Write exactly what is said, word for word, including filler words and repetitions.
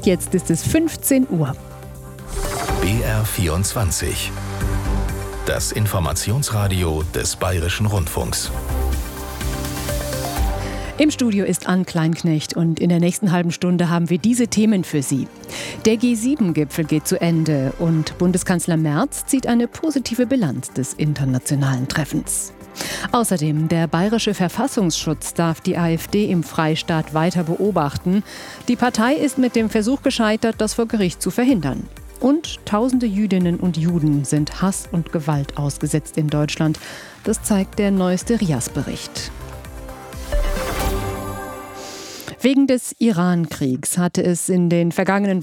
Und jetzt ist es fünfzehn Uhr. B R vierundzwanzig. Das Informationsradio des Bayerischen Rundfunks. Im Studio ist Ann Kleinknecht und in der nächsten halben Stunde haben wir diese Themen für Sie. Der G sieben Gipfel geht zu Ende und Bundeskanzler Merz zieht eine positive Bilanz des internationalen Treffens. Außerdem, der bayerische Verfassungsschutz darf die AfD im Freistaat weiter beobachten. Die Partei ist mit dem Versuch gescheitert, das vor Gericht zu verhindern. Und tausende Jüdinnen und Juden sind Hass und Gewalt ausgesetzt in Deutschland. Das zeigt der neueste R I A S-Bericht. Wegen des Iran-Kriegs hatte es in den vergangenen